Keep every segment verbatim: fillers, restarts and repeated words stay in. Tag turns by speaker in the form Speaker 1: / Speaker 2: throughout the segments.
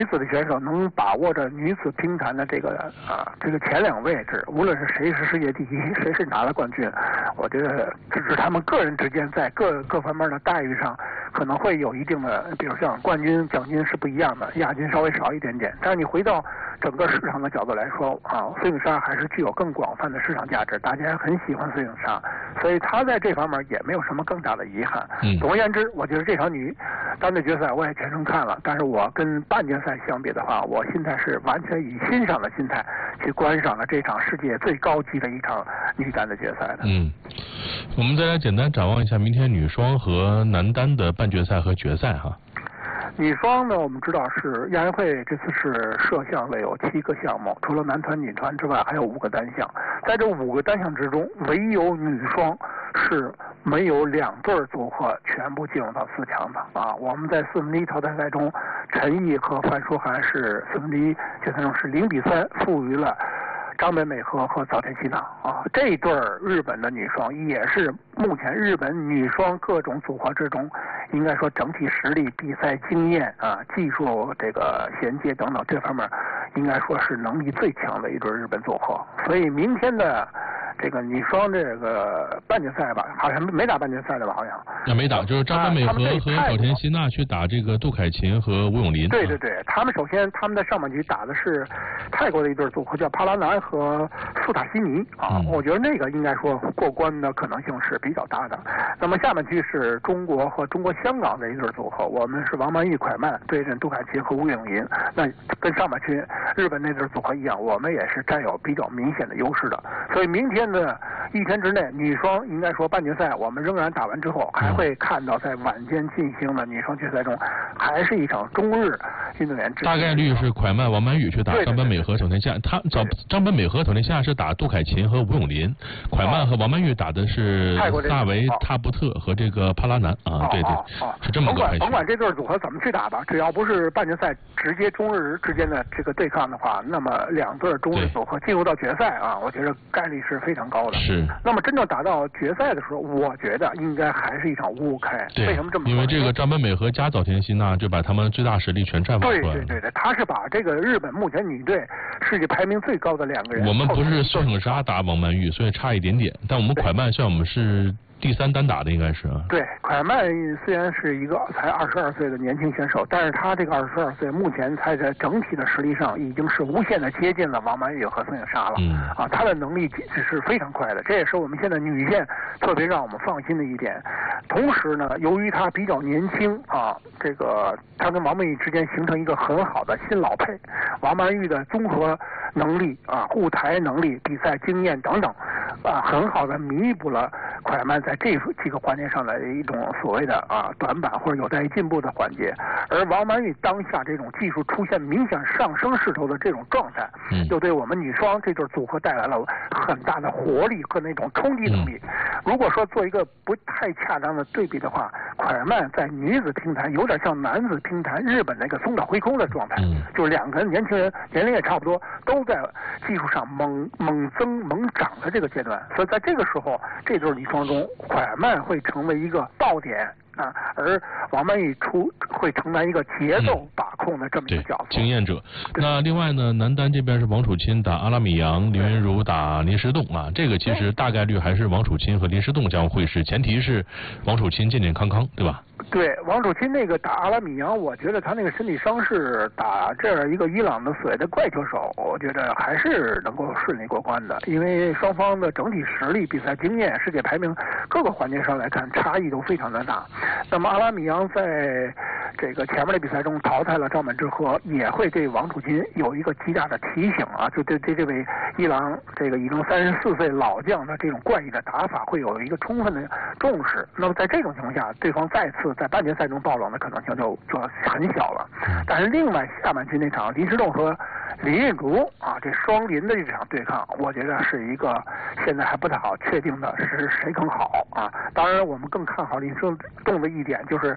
Speaker 1: 女子的选手能把握着女子乒坛的这个啊这个前两位置，无论是谁是世界第一，谁是拿了冠军，我觉得只是他们个人之间在各各方面的待遇上可能会有一定的，比如像冠军奖金是不一样的，亚军稍微少一点点。但是你回到整个市场的角度来说啊，孙颖莎还是具有更广泛的市场价值，大家很喜欢孙颖莎，所以她在这方面也没有什么更大的遗憾。
Speaker 2: 嗯，
Speaker 1: 总而言之，我觉得这场女单队决赛我也全程看了，但是我跟半决赛相比的话，我现在是完全以欣赏的心态去观赏了这场世界最高级的一场女单的决赛的。
Speaker 2: 嗯，我们再来简单展望一下明天女双和男单的半决赛和决赛哈。
Speaker 1: 女双呢，我们知道是亚运会这次是设项为有七个项目，除了男团、女团之外，还有五个单项。在这五个单项之中，唯有女双是没有两对组合全部进入到四强的啊。我们在四分之一淘汰赛中，陈毅和范舒涵是四分之一决赛中是零比三负于了张本美和和早田希娜啊，这一对日本的女双也是目前日本女双各种组合之中，应该说整体实力、比赛经验啊、技术这个衔接等等这方面，应该说是能力最强的一对日本组合。所以明天的这个女双这个半决赛吧，好像没打半决赛的吧？好像
Speaker 2: 那没打，就是张本美和、啊、和早田希娜去打这个杜凯琴和吴永林。
Speaker 1: 对对对，他们首先他们在上半局打的是泰国的一对组合，叫帕拉南和苏塔西尼啊、嗯，我觉得那个应该说过关的可能性是比较大的。那么下半局是中国和中国香港的一对组合，我们是王曼玉、蒯曼对阵杜凯琴和吴永林。那跟上半局日本那对组合一样，我们也是占有比较明显的优势的。所以明天的一天之内，女双应该说半决赛我们仍然打完之后，还会看到在晚间进行的女双决赛中，还是一场中日运动员之
Speaker 2: 大概率是蒯曼、王曼玉去打张本美和早田希娜，他找张本美和早田希娜是打杜凯琴和吴永林，蒯曼和王曼玉打的是萨维塔布特和这个帕拉南啊，对对，是这么个排序。
Speaker 1: 甭管这对组合怎么去打吧，只要不是半决赛直接中日之间的这个对抗的话，那么两对中日组合进入到决赛啊，我觉得概率是非常高的。
Speaker 2: 是。
Speaker 1: 那么真正打到决赛的时候，我觉得应该还是一场五五开。为什么这么说？
Speaker 2: 因为这个张本美和加早田希娜就把他们最大实力全绽放出来了。
Speaker 1: 对对对对，他是把这个日本目前女队世界排名最高的两个人。
Speaker 2: 我们不是孙颖莎打王曼玉，所以差一点点。但我们蒯曼算我们是第三单打的，应该是啊。
Speaker 1: 对，蒯曼虽然是一个才二十二岁的年轻选手，但是他这个二十二岁，目前他在整体的实力上已经是无限的接近了王曼玉和孙颖莎了。
Speaker 2: 嗯。
Speaker 1: 啊，他的能力是非常快的，这也是我们现在女线特别让我们放心的一点。同时呢，由于他比较年轻啊，这个他跟王曼玉之间形成一个很好的新老配。王曼玉的综合能力啊、护台能力、比赛经验等等，啊，很好的弥补了蒯曼在这几个环节上的一种所谓的啊短板或者有待于进步的环节。而王曼玉当下这种技术出现明显上升势头的这种状态，
Speaker 2: 嗯，
Speaker 1: 又对我们女双这对组合带来了很大的活力和那种冲击能力。嗯、如果说做一个不太恰当的对比的话，蒯曼在女子乒坛有点像男子乒坛日本那个松岛辉空的状态，
Speaker 2: 嗯，
Speaker 1: 就是两个年轻人年龄也差不多，都在技术上猛猛增猛涨的这个阶段，所以在这个时候，这对女双中，蒯曼会成为一个爆点啊，而王曼玉出会承担一个节奏把控的这么一个角色，
Speaker 2: 嗯、经验者。那另外呢，男单这边是王楚钦打阿拉米扬，林昀儒打林诗栋啊，这个其实大概率还是王楚钦和林诗栋将会是，前提是王楚钦健健康康，对吧？
Speaker 1: 对，王楚钦那个打阿拉米扬，我觉得他那个身体伤势打这样一个伊朗的所谓的怪球手，我觉得还是能够顺利过关的，因为双方的整体实力、比赛经验、世界排名各个环节上来看差异都非常的大。那么阿拉米扬在这个前面的比赛中淘汰了赵本智和，也会对王楚钦有一个极大的提醒啊，就对对这位伊朗这个已经三十四岁老将的这种怪异的打法会有一个充分的重视。那么在这种情况下，对方再次在半决赛中爆冷的可能性就就很小了。但是另外下半区那场林诗栋和林昀儒啊，这双林的这场对抗，我觉得是一个现在还不太好确定的是谁更好啊。当然我们更看好林诗栋的一点就是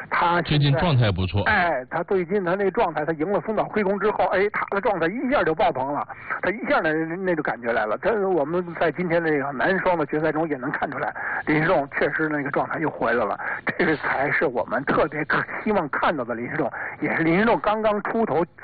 Speaker 1: 他
Speaker 2: 最近状态不错。
Speaker 1: 哎，他最近他那状态，他赢了松岛辉空之后，哎，他的状态一下就爆棚了，他一下那那种感觉来了。但是我们在今天这个男双的决赛中也能看出来，林诗栋确实那个状态又回来了，这个才是我们特别希望看到的林诗栋，也是林诗栋刚刚出头。